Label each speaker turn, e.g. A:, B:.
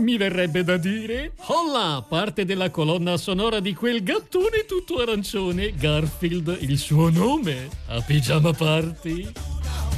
A: mi verrebbe da dire. Holla, parte della colonna sonora di quel gattone tutto arancione, Garfield, il suo nome, a Pigiama Party.